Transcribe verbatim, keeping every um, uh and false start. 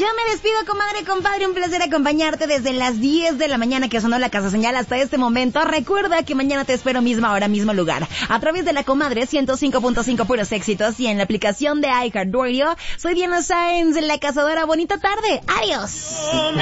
me despido, comadre, compadre, un placer acompañarte desde las diez de la mañana que sonó la Casa Señal hasta este momento. Recuerda que mañana te espero misma hora, mismo lugar, a través de la comadre ciento cinco punto cinco puros éxitos y en la aplicación de iHeartRadio. Soy Diana Sáenz, la cazadora. Bonita tarde. Adiós.